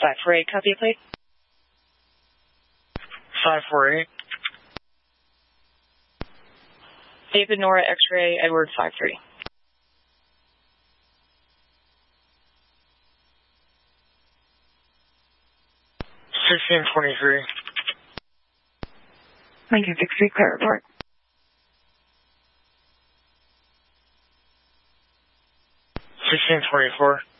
548, copy plate. 548. David Nora X-ray, Edward 53. 1623. 1963, clear report. 1624.